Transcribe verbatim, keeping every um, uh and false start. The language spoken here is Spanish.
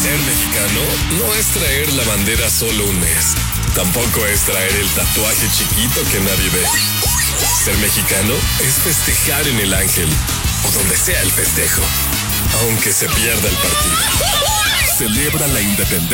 Ser mexicano no es traer la bandera solo un mes. Tampoco es traer el tatuaje chiquito que nadie ve. Ser mexicano es festejar en el Ángel o donde sea el festejo, aunque se pierda el partido. Celebra la independencia.